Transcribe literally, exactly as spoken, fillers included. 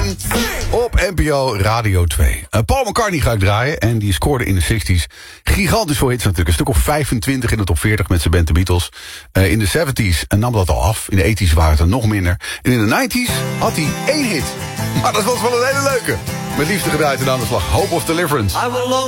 Sing op N P O Radio twee. Uh, Paul McCartney ga ik draaien en die scoorde in de zestig's gigantisch veel hits natuurlijk. Een stuk of vijfentwintig in de top veertig met zijn band The Beatles. Uh, in de zeventig's nam dat al af. In de tachtig's waren het er nog minder. En in de negentig's had hij één hit. Maar dat was wel een hele leuke. Met liefde gedraaid en aan de slag. Hope of Deliverance.